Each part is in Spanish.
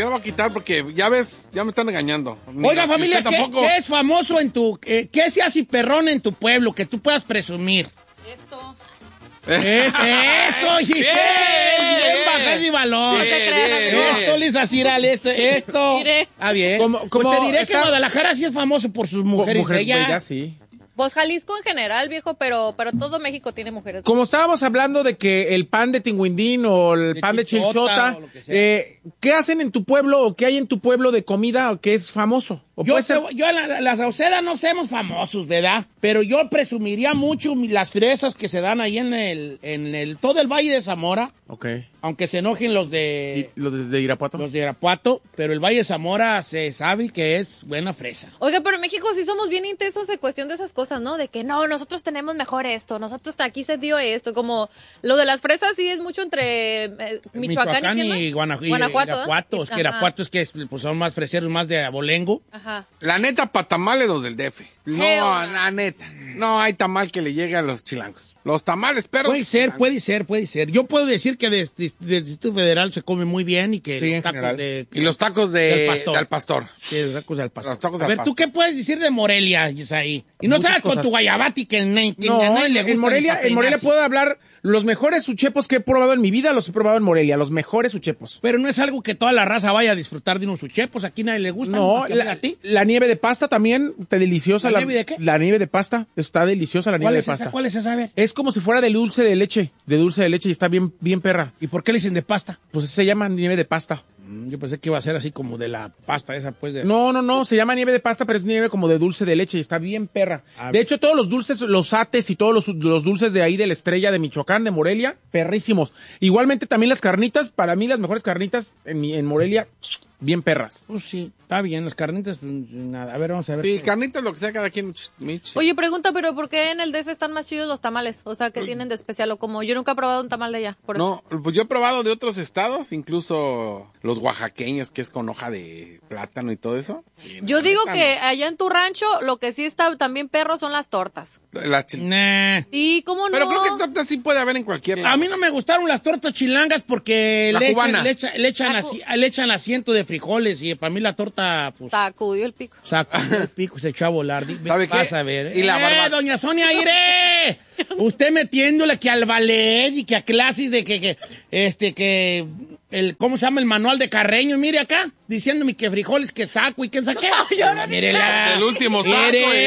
lo voy a quitar porque ya ves, ya me están engañando. Oiga, familia, ¿qué es famoso en tu... ¿Qué se hace perrón en tu pueblo que tú puedas presumir? Esto. Eso, Giselle. Bien, bajas y balón. No te creas. Esto, Lisa Ciral, esto. Mire. Está bien. Como Pues te diré que está- Guadalajara sí es famoso por sus mujeres bellas. sí. Pues Jalisco en general, viejo, pero todo México tiene mujeres. Como estábamos hablando de que el pan de tinguindín o el De pan de chilchota chilchota, o lo que sea. ¿qué hacen en tu pueblo o qué hay en tu pueblo de comida que es famoso? ¿O Yo puede ser- en la Sauceda no somos famosos, ¿verdad? Pero yo presumiría mucho las fresas que se dan ahí en todo el Valle de Zamora, Ok. aunque se enojen los de ¿Y lo de Irapuato? Irapuato, pero el Valle de Zamora se sabe que es buena fresa. Oiga, pero en México sí somos bien intensos en cuestión de esas cosas, ¿no? De que no, nosotros tenemos mejor esto, nosotros aquí se dio esto, como lo de las fresas sí es mucho entre Michoacán y Guanajuato. Guanajuato, Es que Irapuato es que pues, son más freseros, más de abolengo. Ajá. La neta, pa' tamales los del DF. No, Hell no. la neta. No hay tamal que le llegue a los chilangos. Los tamales, perros. Puede ser. Yo puedo decir que del Distrito Federal se come muy bien y que Sí, en los tacos general. Y los tacos del pastor. del pastor. Sí, los tacos del pastor. Los tacos A del ver, ¿tú pastor. qué puedes decir de Morelia, Isaí? Y no Muchas sabes con cosas. tu guayabati que a nadie No, le gusta en Morelia puedo hablar los mejores uchepos que he probado en mi vida, los he probado en Morelia, los mejores uchepos. Pero no es algo que toda la raza vaya a disfrutar de unos uchepos. Aquí nadie le gusta. No, más que a ti. la nieve de pasta también, está deliciosa. ¿La nieve de qué? La nieve de pasta, está deliciosa la nieve ¿Cuál de es pasta. esa? ¿Cuál es esa? A ver. Es como si fuera de dulce de leche y está bien, bien perra. ¿Y por qué le dicen de pasta? Pues se llama nieve de pasta. Yo pensé que iba a ser así como de la pasta esa, pues. No, se llama nieve de pasta, pero es nieve como de dulce de leche y está bien perra. Ah, De hecho, todos los dulces, los ates y todos los dulces de ahí de la Estrella de Michoacán, de Morelia, perrísimos. Igualmente también las carnitas, para mí las mejores carnitas en Morelia, bien perras. Pues sí, está bien, las carnitas, pues, nada. A ver, vamos a ver. Sí, carnitas, lo que sea cada quien. Oye, pregunta, pero ¿por qué en el DF están más chidos los tamales? O sea, ¿qué tienen de especial? O como yo nunca he probado un tamal de allá. Por eso. No, pues yo he probado de otros estados, incluso los oaxaqueños, que es con hoja de plátano y todo eso. Y Yo la digo neta, que allá en tu rancho lo que sí está también perro son las tortas. no. Nah. Sí, ¿cómo no? Pero creo que tortas sí puede haber en cualquier lado. A mí no me gustaron las tortas chilangas porque La cubana. le echan asiento de frijoles y para mí la torta, pues, Sacudió el pico. sacó el pico y se echó a volar. ¿Sabe qué? Vas a ver. Y la barba- Doña Sonia Aire, usted metiéndole que al ballet y que a clases de ¿cómo se llama? El manual de Carreño, mire acá, diciéndome que frijoles, que saco y que saqué. Mírela. El último saco,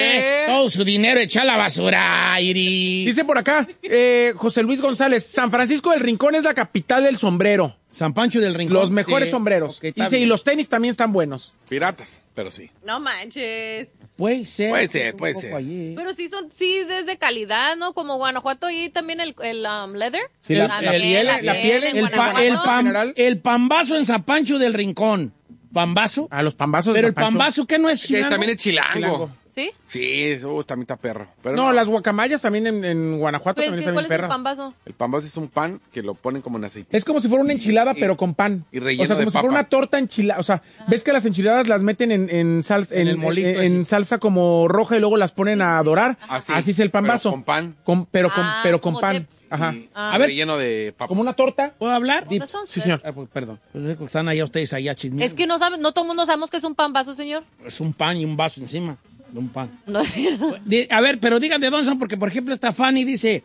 Todo su dinero echó a la basura, Iri. Dice por acá, José Luis González, San Francisco del Rincón es la capital del sombrero. San Pancho del Rincón. Los mejores Sí. sombreros. Ok, está Dice, y bien. los tenis también están buenos. Piratas, pero sí. No manches. Puede ser. Puede ser, Un puede poco ser. allí. Pero sí es de calidad, ¿no? Como Guanajuato y también el leather. Sí, la piel en en Guanajuato. El pambazo en San Pancho del Rincón. ¿Pambazo? A los pambazos. Pero de el San Pancho. pambazo, ¿qué no es Que chilango? también es chilango. Chilango. ¿Sí? Sí, eso también está perro. Pero No, las guacamayas también en Guanajuato Pues, también están ¿cuál bien es el perras. pambazo? el pambazo es un pan que lo ponen como en aceite. Es como si fuera una enchilada, pero con pan. y relleno o sea, como de si fuera papa. una torta enchilada. O sea, ves que las enchiladas las meten en salsa, En el molito en así. salsa como roja y luego las ponen a dorar. Así, Así es el pambazo. pero con pan. Pero Ah, con como pan. dips. Ajá. Y A ver. relleno de papa. Como una torta. ¿Puedo hablar? Dip. Eso Sí, es- señor. Pues, perdón. Pues, están allá ustedes allá chismeando. Es que no todo el mundo sabemos que es un pambazo, señor. Es un pan y un vaso encima de un pan. No es cierto. A ver, pero digan de dónde son, porque por ejemplo esta Fanny dice,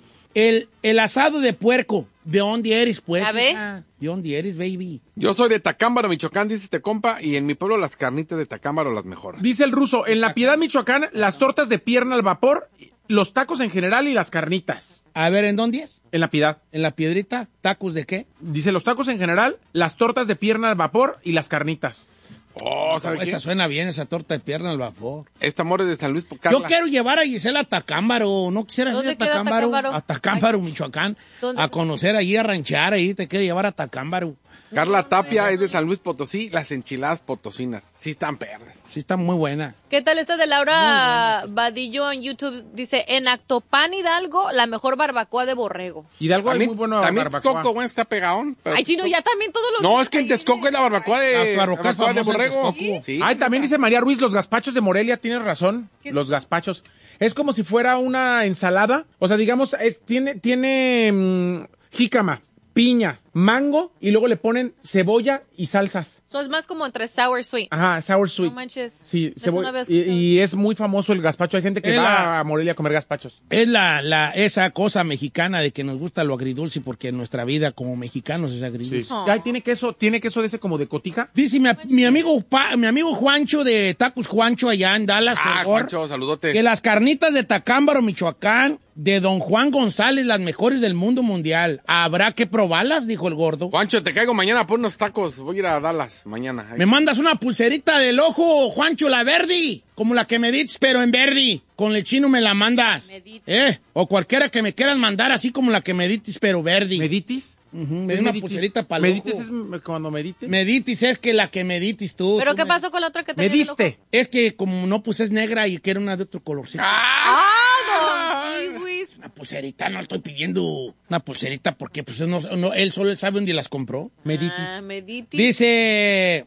el asado de puerco, ¿de dónde eres, pues? A ver. hija? ¿De dónde eres, baby? Yo soy de Tacámbaro, Michoacán, dice este compa, y en mi pueblo las carnitas de Tacámbaro las mejores. Dice el ruso, en La Piedad, Michoacán, las tortas de pierna al vapor, los tacos en general y las carnitas. A ver, ¿en dónde es? En La Piedad. ¿En la piedrita? ¿Tacos de qué? Dice los tacos en general, las tortas de pierna al vapor y las carnitas. Oh, ¿sabe qué? Esa suena bien, esa torta de pierna al vapor. Este amor es de San Luis, Carla. Yo quiero llevar a Gisela a Tacámbaro, ¿no quisieras ir ¿Dónde a queda Tacámbaro? Tacámbaro? A Tacámbaro, Michoacán, ¿Dónde? a conocer allí, a ranchar ahí, te quiero llevar a Tacámbaro. Carla Tapia es de San Luis Potosí, las enchiladas potosinas. Sí están perras. Sí, está muy buena. ¿Qué tal esta de Laura Vadillo en YouTube? Dice, en Actopan Hidalgo, la mejor barbacoa de borrego. Hidalgo hay También, muy bueno también barbacoa. Texcoco, güey, está pegaón. pero- Ay, chino, ya también todos los... No, es que en Texcoco es la barbacoa de, La barbacoa es de famosa en borrego. Texcoco. Sí. Ay, también dice María Ruiz, los gazpachos de Morelia, tienes razón. ¿Qué es Los gazpachos. Es como si fuera una ensalada. O sea, digamos, tiene jícama, piña, mango y luego le ponen cebolla y salsas. So es más como entre sour sweet. Ajá, sour sweet. No manches. Sí, Eso no cebolla. había escuchado. Y es muy famoso el gazpacho. Hay gente que va a Morelia a comer gazpachos. Es esa cosa mexicana de que nos gusta lo agridulce porque nuestra vida como mexicanos es agridulce. Sí. Ay, tiene queso de ese como de cotija. Dice mi amigo Juancho de Tacos Juancho allá en Dallas, Fort Worth, Juancho, saludotes. que las carnitas de Tacámbaro, Michoacán, de Don Juan González, las mejores del mundo mundial. ¿Habrá que probarlas? Dijo el gordo. Juancho, te caigo mañana por unos tacos. Voy a ir a Dallas mañana. Me mandas una pulserita del ojo, Juancho, la verdi, como la que me dices, pero en verdi. Con el chino me la mandas. O cualquiera que me quieras mandar, así como la que me dices, pero verdi. ¿Meditis? Es una pulserita para el ojo. ¿Meditis es cuando medites? Meditis es que la que meditis tú. ¿Pero tú qué pasó con la otra que te ¿Me diste? Es que como no, pues es negra y quiero una de otro colorcito. Una pulserita, no estoy pidiendo una pulserita porque pues él solo sabe dónde las compró. Meditis. Dice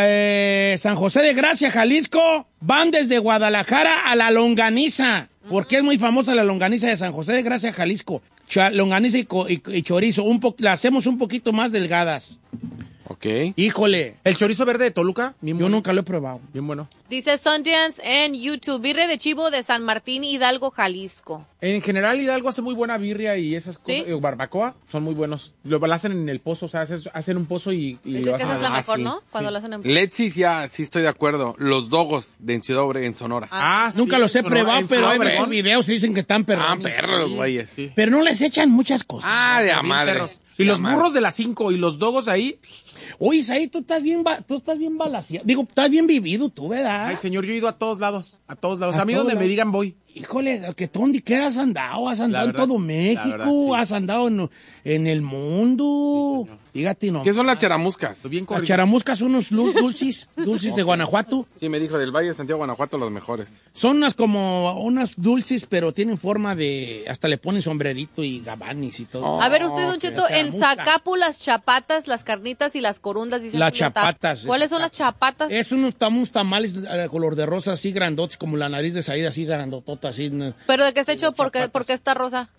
San José de Gracia, Jalisco, van desde Guadalajara a la longaniza, porque es muy famosa la longaniza de San José de Gracia, Jalisco. Longaniza y chorizo, la hacemos un poquito más delgadas. Ok. Híjole. ¿El chorizo verde de Toluca? Yo nunca lo he probado. Bien bueno. Dice Sundance en YouTube, birria de chivo de San Martín, Hidalgo, Jalisco. En general, Hidalgo hace muy buena birria y esas cosas, ¿Sí? Barbacoa, son muy buenos. Lo hacen en el pozo, o sea, hacen un pozo y Dice lo que hacen. esa es la mejor, sí, ¿no? Cuando lo hacen en... Let's ya, sí estoy de acuerdo. Los dogos de Ciudad Obregón, en Sonora. Nunca los he probado, pero he visto Obregón. videos y dicen que están perros. Perros los güeyes. Sí. Pero no les echan muchas cosas. De a Bien madre. perros. Y los burros de las 5 y los dogos ahí. Oye, Isaí, tú estás bien balaseado. Digo, estás bien vivido tú, ¿verdad? Ay, señor, yo he ido a todos lados. A todos lados. A A mí todos donde me lados. digan voy. Híjole, que donde quieras has andado en verdad, todo la México, verdad, sí. has andado en el mundo. Dígate, no. ¿Qué son las charamuscas? Bien Las corrido. charamuscas son unos dulces de Guanajuato. Sí, me dijo del Valle de Santiago, Guanajuato, los mejores. Son unas dulces, pero tienen forma de, hasta le ponen sombrerito y gabanis y todo. A ver, usted, Don Cheto, la en charamusca. Zacapu, las chapatas, las carnitas y las corundas, dicen Las que ya está. chapatas. ¿Cuáles son las chapatas? Es unos tamales color de rosa así grandotes, como la nariz de Saída, así grandotota, así. ¿Pero de qué está hecho? ¿Por qué está rosa?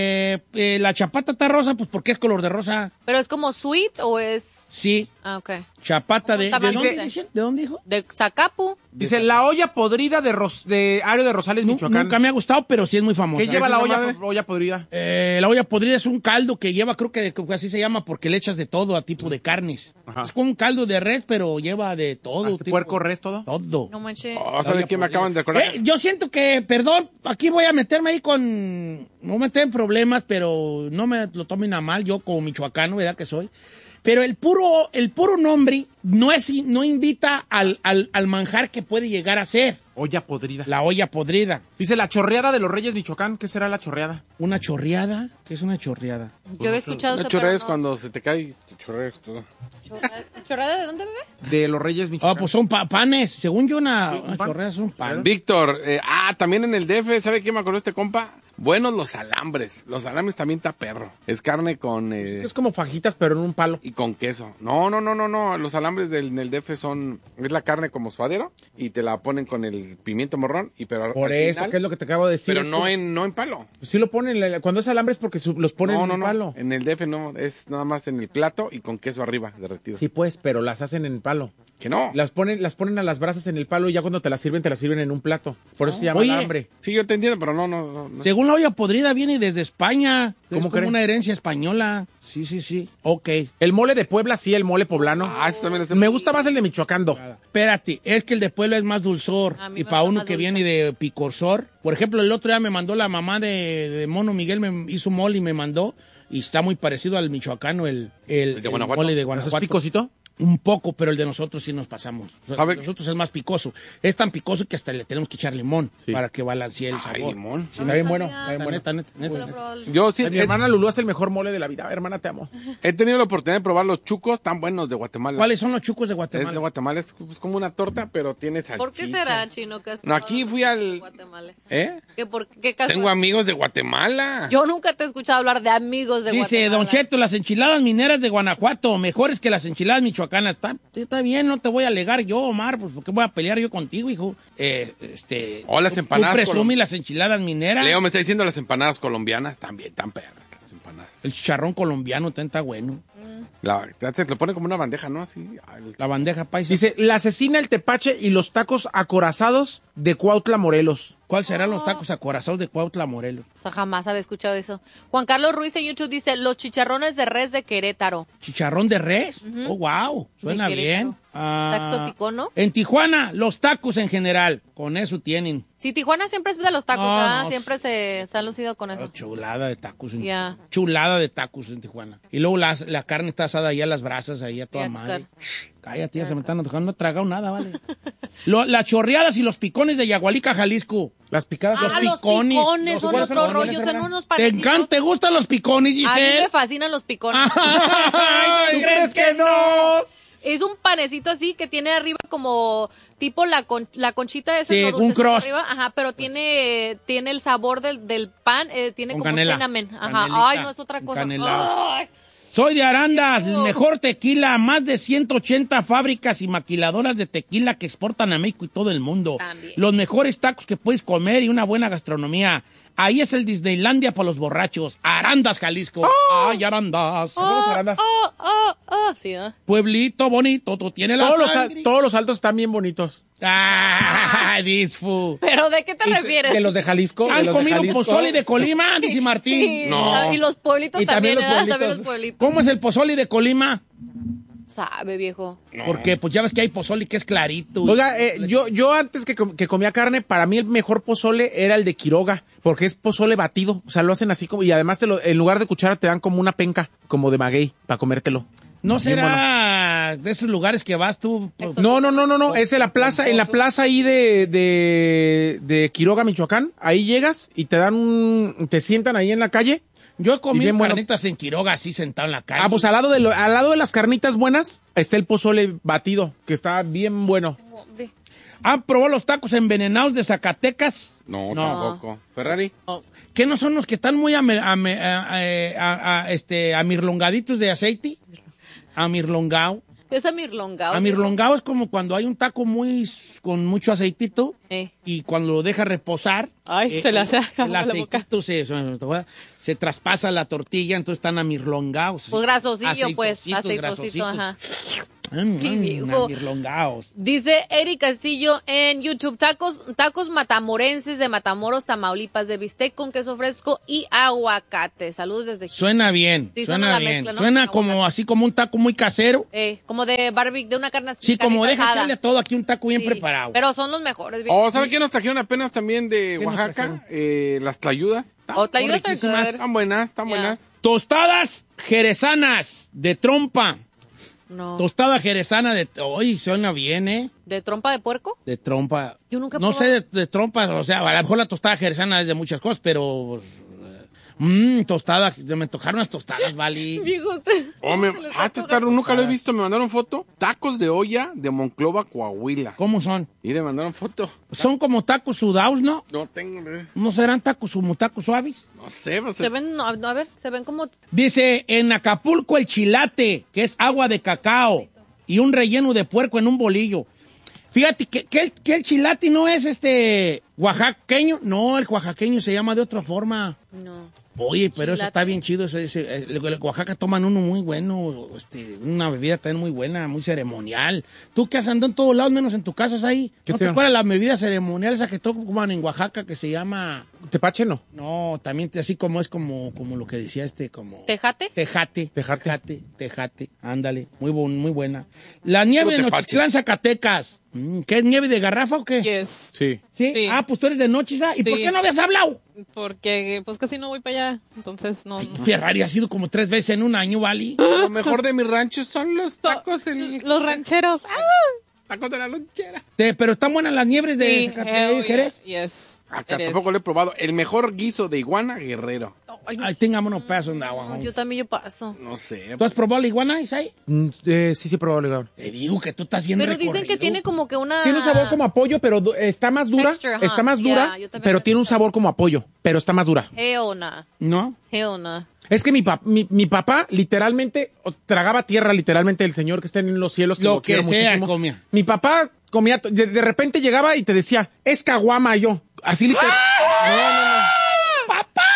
La chapata está rosa, pues porque es color de rosa. ¿Pero es como sweet o es...? Sí, Ah, ok. chapata Como ¿de tamal dónde dulce. dicen? ¿De dónde dijo? De Zacapu. Dice, la olla podrida de Ario de Rosales, Michoacán. Nunca me ha gustado, pero sí es muy famosa. ¿Qué lleva ¿Esa la es la madre? olla podrida? La olla podrida es un caldo que lleva, creo que así se llama, porque le echas de todo a tipo de carnes. Ajá. Es como un caldo de res, pero lleva de todo. ¿Hasta puerco, res, todo? Todo. No manches. ¿Sabe qué me acaban de recordar? Yo siento que, perdón, aquí voy a meterme ahí no me meter en problemas, pero no me lo tomen a mal, yo como michoacano, ¿verdad que soy? Pero el puro nombre no invita al manjar que puede llegar a ser Olla podrida. la olla podrida. Dice, la chorreada de los Reyes, Michoacán. ¿Qué será la chorreada? ¿Una chorreada? ¿Qué es una chorreada? Yo había escuchado Una eso, chorrea pero es no. cuando se te cae, te chorreas todo. ¿Chorrada de dónde, bebé? De los Reyes, Michoacán. Pues son panes. Según yo, una pan. chorreada es un pan. Víctor, también en el DF, ¿sabe qué me acordó este compa? Buenos los alambres. Los alambres también está perro. Es carne con... Es como fajitas, pero en un palo. y con queso. No. Los alambres en el DF es la carne como suadero y te la ponen con el pimiento morrón. Pero Por al eso, final- ¿qué es lo que te acabo de decir? Pero Es no como- en palo. Sí lo ponen, cuando es alambre es porque los ponen en un palo. En el DF no, es nada más en el plato y con queso arriba derretido. Sí, pues, pero las hacen en palo. Que no. Las ponen a las brasas en el palo y ya cuando te las sirven en un plato. Por eso se llama Oye, alambre. Sí, yo te entiendo, pero no. Según la olla podrida viene desde España. ¿Cómo es como cree? una herencia española. Sí. Ok. El mole de Puebla, sí, el mole poblano. Eso también lo sé. Me gusta más el de Michoacán. Espérate, es que el de Puebla es más dulzor. A mí Y me para gusta uno más que dulce. viene de picorsor. Por ejemplo, el otro día me mandó la mamá de Mono Miguel, me hizo mole y me mandó. Y está muy parecido al michoacano, el de Guanajuato. mole de ¿Eso es Guanajuato. picosito? Un poco, pero el de nosotros sí nos pasamos. O sea, ¿Sabe? nosotros es más picoso. Es tan picoso que hasta le tenemos que echar limón Sí. para que balancee el Ay, sabor. limón. Está bien bueno. sabía. Está bien bueno. Neta. Yo sí Mi hermana Lulú hace el mejor mole de la vida. Hermana, te amo. he tenido la oportunidad de probar los chucos tan buenos de Guatemala. ¿Cuáles son los chucos de Es Guatemala? de Guatemala, es pues, como una torta, pero tiene salchicha. ¿Por qué será, Chino, que has No, aquí probado fui al- Guatemala? ¿Eh? ¿Qué caso? Tengo amigos de Guatemala. Yo nunca te he escuchado hablar de amigos de Dice Guatemala. Don Cheto, las enchiladas mineras de Guanajuato, mejores que las enchiladas michoacanas. Está bien, no te voy a alegar yo, Omar, pues ¿por qué voy a pelear yo contigo, hijo? O las empanadas ¿Tú presumís las enchiladas mineras? Leo me está diciendo las empanadas colombianas también tan perras, las empanadas. El chicharrón colombiano también está bueno. Te lo pone como una bandeja, ¿no? Así. La bandeja paisa. Dice, la cecina, el tepache y los tacos acorazados de Cuautla, Morelos. ¿Cuáles serán los tacos acorazados de Cuautla, Morelos? O sea, jamás había escuchado eso. Juan Carlos Ruiz en YouTube dice, los chicharrones de res de Querétaro. ¿Chicharrón de res? Oh, wow. Suena bien. Está exótico, ¿no? En Tijuana, los tacos en general. Con eso tienen. Sí, Tijuana siempre es de los tacos, ¿verdad? Siempre se han lucido con eso. Chulada de tacos. Yeah. Chulada de tacos en Tijuana. Y luego la carne está asada ahí a las brasas, ahí a toda madre. Cállate, ya se me están antojando. No he tragado nada, vale. Las chorreadas y los picones de Yagualica, Jalisco. Las picadas. Los picones son otro rollo, son unos panecitos. ¿Te gustan los picones, Giselle? A mí me fascinan los picones. Ay, ¿tú crees que no? Es un panecito así que tiene arriba como tipo la conchita esa. Sí, un crust. Arriba, ajá, pero tiene el sabor del pan, tiene con como canela. cinnamon. Ajá. Canelita, Ay, no es otra cosa. Ay. Soy de Arandas, el mejor tequila, más de 180 fábricas y maquiladoras de tequila que exportan a México y todo el mundo. También. Los mejores tacos que puedes comer y una buena gastronomía. Ahí es el Disneylandia para los borrachos. Arandas, Jalisco. Oh. Ay, Arandas. Sí, ¿eh? Pueblito bonito, tú tienes la sangre. Todos los altos están bien bonitos. Ah, disfu. ¿Pero de qué te refieres? De los de Jalisco. ¿Han de los de comido Jalisco. pozole de Colima, dice Martín? No. Y los pueblitos Y también también, los ¿verdad? También pueblitos. los pueblitos. ¿Cómo es el pozole de Colima? Sabe, viejo. Porque pues ya ves que hay pozole que es clarito. Oiga, yo antes que comía carne, para mí el mejor pozole era el de Quiroga, porque es pozole batido. O sea, lo hacen así como, y además en lugar de cuchara te dan como una penca, como de maguey, para comértelo. ¿No será de esos lugares que vas tú? Pues, No, es en la plaza ahí de Quiroga, Michoacán. Ahí llegas y te sientan ahí en la calle. Yo he comido bueno. carnitas en Quiroga así sentado en la calle. Ah, pues al lado de las carnitas buenas está el pozole batido, que está bien bueno. ¿Han probado los tacos envenenados de Zacatecas? No, tampoco. Ferrari. ¿Qué no son los que están muy amirlongaditos de aceite? Amirlongado. Es amirlongado. Amirlongado es como cuando hay un taco con mucho aceitito y cuando lo deja reposar, se le hace el aceitito se traspasa la tortilla, entonces están amirlongados. Pues grasosillo, pues, aceitosito, ajá. Amirlongados. Dice Eric Castillo en YouTube, tacos matamorenses de Matamoros, Tamaulipas, de bistec con queso fresco y aguacate. Saludos desde aquí. Suena bien, Sí, suena bien. mezcla, ¿no? Suena como así como un taco muy casero. Como de barbecue, de una carne así. Sí, como deja asada. echarle todo aquí un taco bien preparado. Pero son los mejores. ¿Sabe qué nos trajeron apenas también de Oaxaca? Las tlayudas. Tlayudas are good. Están buenas. Tostadas jerezanas de trompa. No. Tostada jerezana de... Uy, suena bien, ¿eh? ¿De trompa de puerco? De trompa. Yo nunca he No probado. sé de trompa, o sea, a lo mejor la tostada jerezana es de muchas cosas, pero... tostada, se me antojaron unas tostadas, ¿vale? Viejo, usted. Nunca lo he visto. Me mandaron foto. Tacos de olla de Monclova, Coahuila. ¿Cómo son? Y le mandaron foto. Son como tacos sudados, ¿no? No tengo... ¿No serán tacos como tacos suaves? No sé. Se ven, no, a ver, se ven como... Dice, en Acapulco el chilate, que es agua de cacao y un relleno de puerco en un bolillo. Fíjate que el chilate no es oaxaqueño. No, el oaxaqueño se llama de otra forma. No. Oye, pero Chilate. eso está bien chido. El Oaxaca toman uno muy bueno, una bebida también muy buena, muy ceremonial. Tú que has andado en todos lados, menos en tu casa, ahí. ¿No te acuerdas la bebida ceremonial esa que toman en Oaxaca que se llama... ¿Tepache no? No, también así como es como lo que decía como... ¿Tejate? Tejate, ándale, muy buena. La nieve de Nochitlán, Zacatecas. ¿Qué es nieve de garrafa o qué? Yes. Sí. ¿Sí? Sí. Ah, pues tú eres de Nochitlán. ¿Y por Sí. qué no habías hablado? Porque pues casi no voy para allá, entonces no. Ferrari ha sido como 3 veces en un año, ¿vale? Lo mejor de mi rancho son los tacos, Los rancheros. tacos de la lonchera. Pero están buenas las nieves de Zacatecas, Jerez. Yes. Acá It is. tampoco lo he probado. El mejor guiso de iguana, Guerrero. Ay, tengamos unos pedazos de agua. Yo también yo paso. No sé. ¿Tú has probado la iguana, Isai? Sí, probable. Te digo que tú estás bien Pero dicen recorrido. que tiene como que una... Tiene un sabor como a pollo, pero está más dura. Texture, ajá. Está más dura, Yeah, yo también pero lo tiene un sabor como a pollo, pero está más dura. Hell nah. ¿No? Hell nah. Es que mi papá literalmente tragaba tierra, literalmente, el señor que está en los cielos. Lo que quiero sea muchísimo. comía. Mi papá comía, de repente llegaba y te decía, es caguama, y yo, así literal. ¡Papá!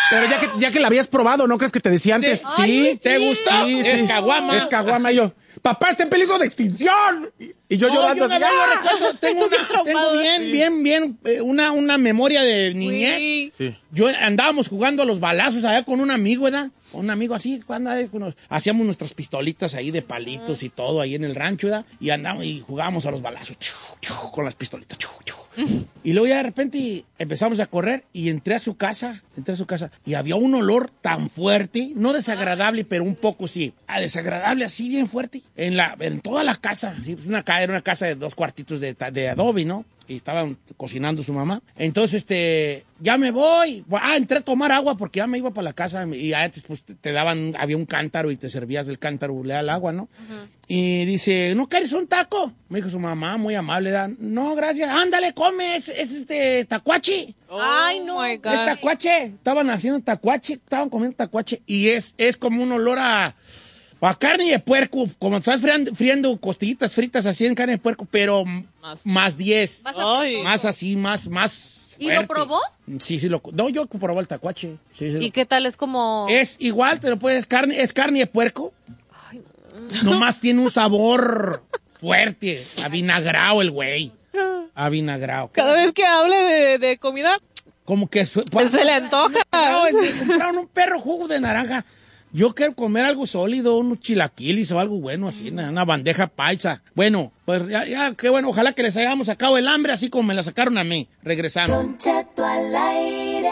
Pero ya que la habías probado, ¿no crees que te decía antes? Sí. Ay, ¿Te gustó? Sí, Es sí. caguama. Es caguama. Y yo, papá, está en peligro de extinción. Y yo llorando así. Yo tengo bien, una memoria de niñez. Uy. Sí. Yo andábamos jugando a los balazos allá con un amigo, ¿verdad? Un amigo así, hacíamos nuestras pistolitas ahí de palitos y todo ahí en el rancho, ¿verdad? Y andábamos y jugábamos a los balazos con las pistolitas. Y luego ya de repente empezamos a correr y entré a su casa y había un olor tan fuerte, no desagradable, pero un poco sí, desagradable así bien fuerte, en toda la casa. Sí, era una casa de 2 cuartitos de adobe, ¿no? Y estaban cocinando su mamá. Entonces, ya me voy. Entré a tomar agua porque ya me iba para la casa y antes pues te daban, había un cántaro y te servías del cántaro, le da el agua, ¿no? Uh-huh. Y dice, ¿no quieres un taco? Me dijo su mamá, muy amable, no, gracias. Ándale, come, es tacuache. Ay, no. My God. Es tacuache. Estaban haciendo tacuache, estaban comiendo tacuache y es como un olor a carne de puerco, como estás friendo costillitas fritas así en carne de puerco, pero más 10. Más así, más fuerte. ¿Y lo probó? Sí, no, yo probé el tacuache. Sí, ¿Y qué tal? Es como... Es igual, es carne de puerco. Ay, no. Nomás tiene un sabor fuerte, avinagrado el güey. Avinagrado. Cada vez que hable de comida, como que pues se le antoja. Compraron un perro jugo de naranja. Yo quiero comer algo sólido, unos chilaquiles o algo bueno así, una bandeja paisa. Bueno, pues ya qué bueno, ojalá que les hayamos sacado el hambre así como me la sacaron a mí. Regresando. Don Cheto al aire.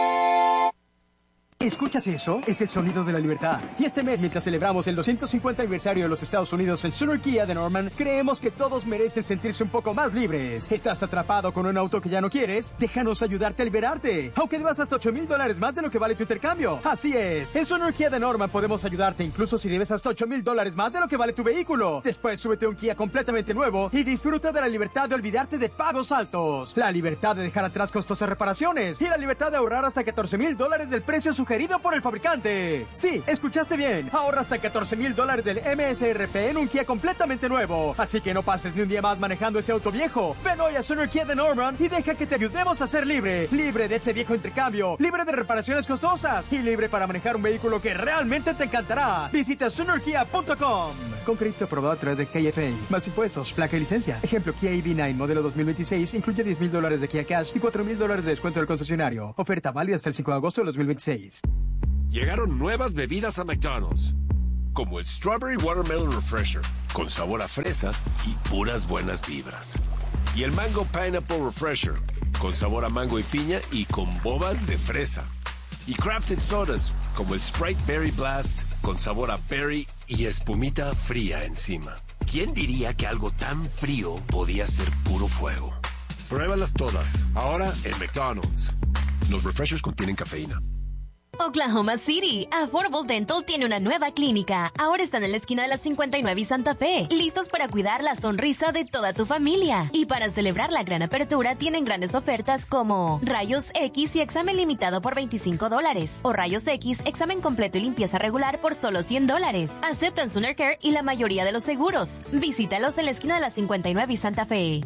¿Escuchas eso? Es el sonido de la libertad. Y este mes, mientras celebramos el 250 aniversario de los Estados Unidos en Sooner Kia de Norman, creemos que todos merecen sentirse un poco más libres. ¿Estás atrapado con un auto que ya no quieres? Déjanos ayudarte a liberarte. Aunque debas hasta $8,000 más de lo que vale tu intercambio. Así es. En Sooner Kia de Norman podemos ayudarte incluso si debes hasta $8,000 más de lo que vale tu vehículo. Después súbete a un Kia completamente nuevo y disfruta de la libertad de olvidarte de pagos altos. La libertad de dejar atrás costosas reparaciones y la libertad de ahorrar hasta $14,000 del precio sugerido por el fabricante. Sí, escuchaste bien. Ahorra hasta $14,000 del MSRP en un Kia completamente nuevo. Así que no pases ni un día más manejando ese auto viejo. Ven hoy a Sooner Kia de Norman y deja que te ayudemos a ser libre. Libre de ese viejo intercambio, libre de reparaciones costosas y libre para manejar un vehículo que realmente te encantará. Visita SoonerKia.com. Con crédito aprobado a través de KFA. Más impuestos, placa y licencia. Ejemplo, Kia EV9 modelo 2026 incluye $10,000 de Kia Cash y $4,000 de descuento del concesionario. Oferta válida hasta el 5 de agosto de 2026. Llegaron nuevas bebidas a McDonald's, como el Strawberry Watermelon Refresher, con sabor a fresa y puras buenas vibras. Y el Mango Pineapple Refresher, con sabor a mango y piña y con bobas de fresa. Y Crafted Sodas, como el Sprite Berry Blast, con sabor a berry y espumita fría encima. ¿Quién diría que algo tan frío podía ser puro fuego? Pruébalas todas, ahora en McDonald's. Los refreshers contienen cafeína. Oklahoma City, Affordable Dental tiene una nueva clínica. Ahora están en la esquina de la 59 y Santa Fe, listos para cuidar la sonrisa de toda tu familia. Y para celebrar la gran apertura, tienen grandes ofertas como rayos X y examen limitado por $25, o rayos X, examen completo y limpieza regular por solo $100. Aceptan Sooner Care y la mayoría de los seguros. Visítalos en la esquina de la 59 y Santa Fe,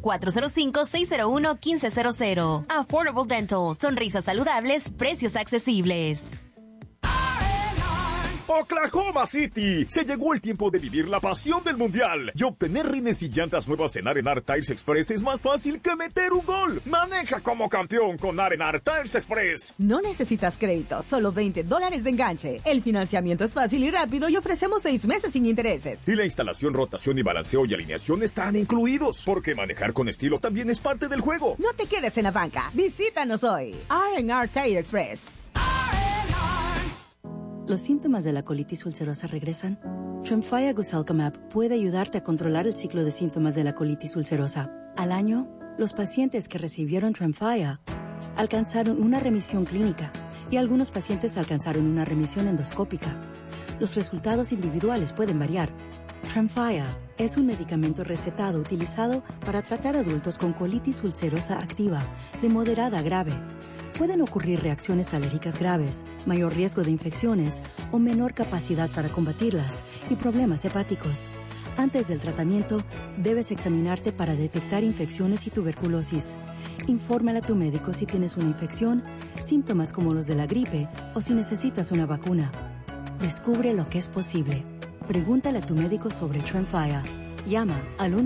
405-601-1500. Affordable Dental, sonrisas saludables, precios accesibles. Oklahoma City. Se llegó el tiempo de vivir la pasión del mundial y obtener rines y llantas nuevas en Arenar Tires Express es más fácil que meter un gol. Maneja como campeón con Arenar Tires Express. No necesitas crédito, solo $20 de enganche. El financiamiento es fácil y rápido y ofrecemos 6 meses sin intereses. Y la instalación, rotación y balanceo y alineación están incluidos, porque manejar con estilo también es parte del juego. No te quedes en la banca. Visítanos hoy. R&R Tire Express. ¿Los síntomas de la colitis ulcerosa regresan? Tremfya Gosalcamab puede ayudarte a controlar el ciclo de síntomas de la colitis ulcerosa. Al año, los pacientes que recibieron Tremfya alcanzaron una remisión clínica y algunos pacientes alcanzaron una remisión endoscópica. Los resultados individuales pueden variar. Tremfya es un medicamento recetado utilizado para tratar adultos con colitis ulcerosa activa de moderada a grave. Pueden ocurrir reacciones alérgicas graves, mayor riesgo de infecciones o menor capacidad para combatirlas y problemas hepáticos. Antes del tratamiento, debes examinarte para detectar infecciones y tuberculosis. Infórmale a tu médico si tienes una infección, síntomas como los de la gripe o si necesitas una vacuna. Descubre lo que es posible. Pregúntale a tu médico sobre Tremfya. Llama al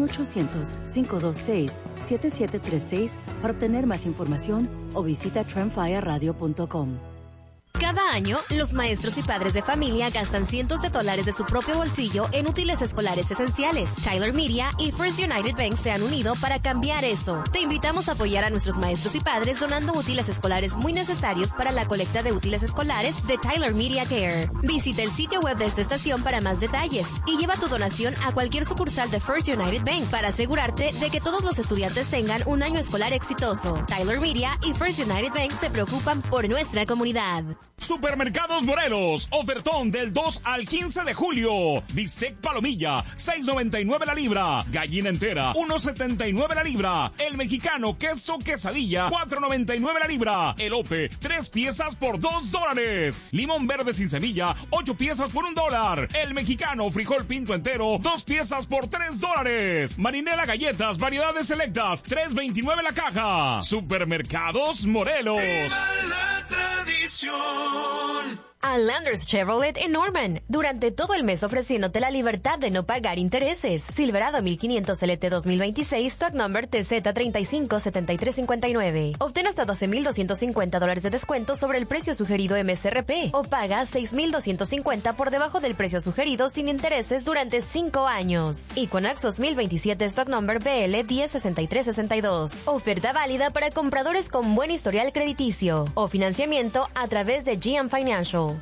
1-800-526-7736 para obtener más información o visita tremfyaradio.com. Cada año, los maestros y padres de familia gastan cientos de dólares de su propio bolsillo en útiles escolares esenciales. Tyler Media y First United Bank se han unido para cambiar eso. Te invitamos a apoyar a nuestros maestros y padres donando útiles escolares muy necesarios para la colecta de útiles escolares de Tyler Media Care. Visita el sitio web de esta estación para más detalles y lleva tu donación a cualquier sucursal de First United Bank para asegurarte de que todos los estudiantes tengan un año escolar exitoso. Tyler Media y First United Bank se preocupan por nuestra comunidad. Supermercados Morelos, ofertón del 2 al 15 de julio. Bistec palomilla, $6.99 la libra. Gallina entera, $1.79 la libra. El mexicano queso quesadilla, $4.99 la libra. Elote, 3 piezas por $2. Limón verde sin semilla, 8 piezas por $1. El mexicano frijol pinto entero, 2 piezas por $3. Marinela galletas, variedades selectas, $3.29 la caja. Supermercados Morelos. La tradición. A Landers Chevrolet en Norman. Durante todo el mes ofreciéndote la libertad de no pagar intereses. Silverado 1500 LT 2026, stock number TZ357359. Obtén hasta $12,250 de descuento sobre el precio sugerido MSRP o paga $6,250 por debajo del precio sugerido sin intereses durante 5 años. Equinox 2027, stock number BL 106362. Oferta válida para compradores con buen historial crediticio o financiamiento a través de GM Financial.